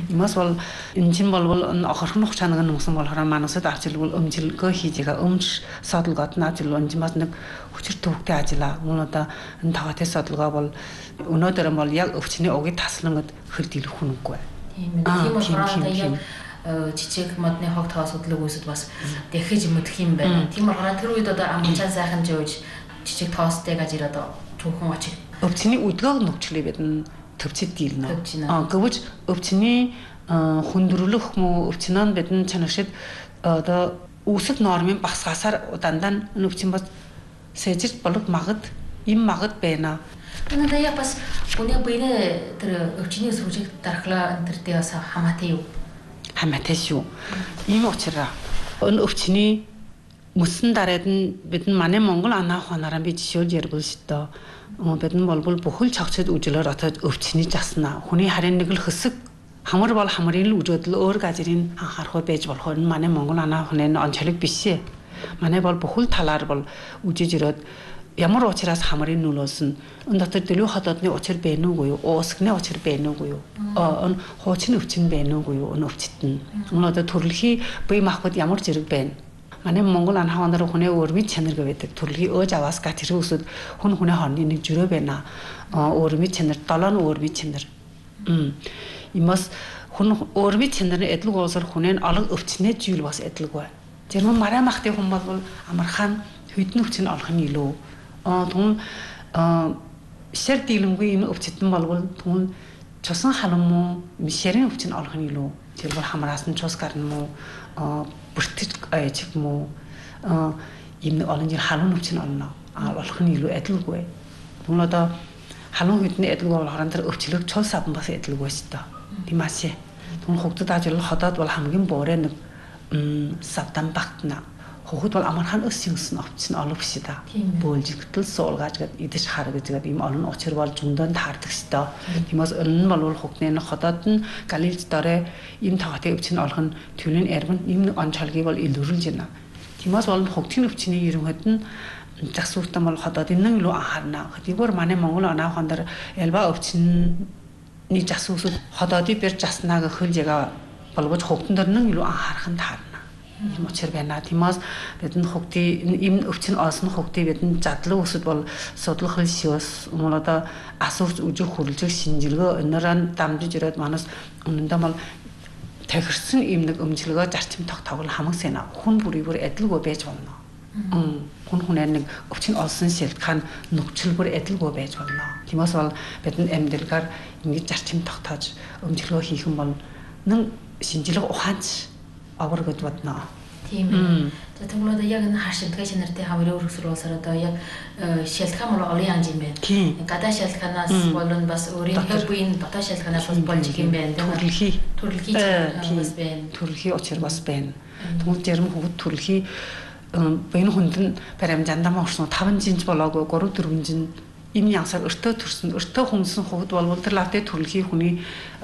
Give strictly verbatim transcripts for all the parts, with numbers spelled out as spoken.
Имаас бол энэ чинь болвол охорхон хугацааны нуусан болохоор манасад авчилбал өмжилгөө хийж байгаа өмч содолгоод наажил онжмаас нэг хүчээр төвхтэй ажиллаа. Мөн одоо энэ таваатай содолгоо бол өнөөдөр бол яг өвчний угийг таслангад хөлдөлөх хүнгүй. Тийм ээ. Тийм болохоор яг жижиг модны хог таваа судлаг үүсэд бас дахиж мэдэх юм байна. Тийм болохоор тэр үед одоо амчаа сайхан жөөж жижиг тоостыг аж ирээд түүхэн очиг. Өвчний үдгөөг нөхчлээ бидэн төвчд дийлнэ. Аа гэвч өвчний хүндрэлөх мө өвчнөө бидэн чанаршид одоо үүсэл нормын багсгаасаар дандаа өвчин бас сэжиж болог магад им магад байна. Тэнд яг бас үний бинэ тэр өвчний сүжиг дархлаа энэ төртэй бас хамаатай юу? Хамаатай шүү. Ийм учраас энэ өвчний мөсөн дараад нь бидэн манай Монгол анаа ухаанаараа би жишөөлж ярил шүү дээ. Бидэн болбол бүхэл чагцад үжлээр отоод өвчний жасна. Хүний харин нэг л хэсэг хамар бол хамрын л үжөөдөл өөр газрын анхаарах байж болох нь манай Монгол анаа ухааны онцлог биш ээ. Манай бол бүхэл талаар бол үжиж ирээд ямар учраас хамрын нөлөөс нь энэ дотор дөлөө хотоодны учир байна уугүй юу? Уусгны учир байна уугүй юу? Энэ хуучин өвчин байна уугүй юу? Энэ өвчт нь. Энэ одоо төрөлхий бие махбод ямар зэрэг байна? Манай Монгол анаа ухаанаар хүний өрмөд чанар гэдэг төрөлхий өөж аваас га тэр үсэд хүн хүний хоорондын нэг жирөө байна. Өрмөд чанар, долоо нь өрмөд чанар. Имас хүн өрмөд чанарын эдлэг уусар хүнээ олог өвчнээ жийл бас эдлэг бай. Зэрмэн мараа махтай хүн бол амархан хөдөн өвчин олох нь илүү. Аа түн шэр дийлэнгүй энэ өвчтөн болвол түн чусан халам муу мишэрийн өвчин олох нь илүү. Тэр бол хамраас нь чус гарна муу бүртгэж аячих муу ийм олон жил халуун өвчин олно. Аа болох нь илүү адилгүй. Түн одоо халуун хөдний адилгүй болохоор тэр өвчлөг чул савн бас адилгүй шүү дээ. Тийм ааши. Түн хөгдөд ажил ходоод бол хамгийн боорой нэг савдан багтна. Хөхөд бол амархан өс юмсан овч нь олох шүү дээ. Бөөлжигтэл суулгааж гээд идэж хар гэж гээд ийм олон учир бол зөндөө таардаг шүү дээ. Тиймээс энэ нь бол хөгний ходоод нь галилж дорой ийм таваатай өвчин олох нь төвний эрбэн ийм онцолгийг бол илрүүлж байна. Тиймээс бол хөгтгийн өвчний ерөнхийд нь засвартан бол ходоод энэ илүү анхаарна. Хэдийгээр манай Монгол анаа ухаандар ялба өвчний засварсууд ходоодыг бэр заснаа гэх хөл яга боловч хөгтөн дор нь илүү анхаарах нь таарна. Ийм учир байна. Тиймээс бидний хөгтийн ийм өвчин олсон хөгтийн бидний задлан өсөд бол судлах хэлшөөс мөн одоо асууж үжих хөрлөж шинжилгээ энэрэн дамжиж ирээд манаас үнэндээ бол тахирсан ийм нэг өмчлөгөө зарчим тогтоогол хамаг сэна хүн бүрий бүр адилгүй байж болно. Хүн хүнээр нэг өвчин олсон шилтгэн нөхцөл бүр адилгүй байж болно. Тиймээс бол бидний амьдралгаар ингэж зарчим тогтоож өмчлөгөө хийх юм бол нэг шинжилгээ ухаанч авар гэж бодно. Тийм ээ. За тэгвэл яг энэ хашилтгай чанартай хаврын өргөсөр болсоор одоо яг шилтгэн бол олон янз юм байна. Гадаа шилтгэнаас болон бас өөрийн хэр буйн дотоод шилтгэнаас бол болж юм байна. Төрөлхий. Төрөлхий бас байна. Төрөлхий учир бас байна. Тэгвэл зарим хүүхд төрөлхий байн хүнд баримжандаа орсон таван жинж болоогүй гурав дөрвөн жин им янсаар өртөө төрсөн өртөө хүнсэн хүүхд бол тэр лавтай төрөлхий хүний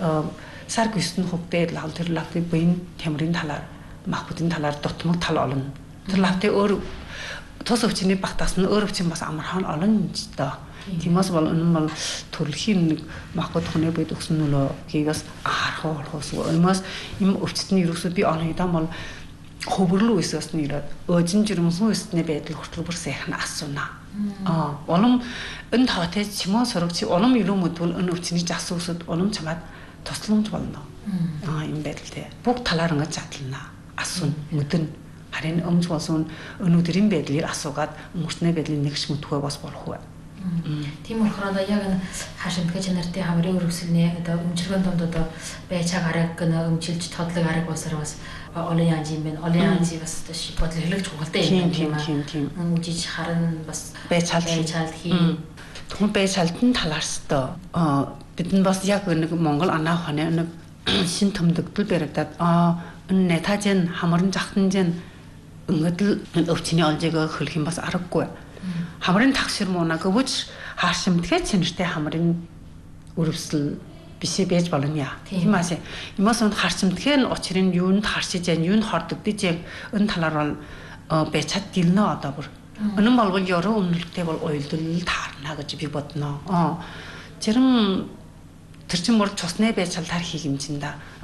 сар гүйсэн хөвгдээд лав тэр лавтай байн тамирын талаар махбодын талаар дутмаг тал олно. Тэр лавтай өөр тус өвчний багтаас нь өөр өвчин бас амархан олно ч доо. Тиймээс бол энэ бол төрөлхийн нэг махбод хүний бод өгсөн нөлөөгийг бас анхаарах болохоос өмнөөс юм өвчтний ерөөсөө би олон хэдэн бол хөвөрлөө үсээс нь ирээд өжин жирэмсэн үсний байдал хүртэл бүр сайхан асууна. Аа улам энэ таатай чимээ сурагч улам илүү мэдвэл энэ өвчний жас үсэд улам чамаад тосломж болно. Аа юм байдалтай. Бүх талаар ингэж задлана. Асуун, мэдэн. Харин өмч болсон өнөөдрийн байдлыг асуугаад мөртний байдлыг нэгш мэдхүй бас болох вэ. Тийм болохоор яг энэ хашимтгай чанартай хаврын өргөсөлний одоо өмчилгөөнд донд одоо байчаа гараг гэнэ өмчилж тодлог арга болсоор бас олон янз юм байна. Олон янз бас бодлоо хэлэгч хугалтай юм тийм тийм тийм. Үжиж харан бас байцаал байцаал хий. Тэгвэл байцаалтын талаарс тоо бид нь бас яг нэг Монгол анаа ухааны нэг шин төмдөгдөл баригдаад аа энэ нэтажин хамрын жахтанжин ингээд өвчний олжийг хөлөх юм бас аргагүй. Хамрын тагшир муна гэвч хаашимтгай чанартай хамрын өрөвсөл бишээ байж болно яа. Тийм аашаа. Имаас нь харчимтгай нь учрын юунд харшиж яа, юунд хордогдож яг энэ талаар бол байцаад дилнэ одоо бүр. Өнөн болвол ёроо өмнөлттэй бол уйлдал таарна гэж би бодно. Аа. Зарим тэр чин бүр цусны байцаал тар хийх юм чинь да.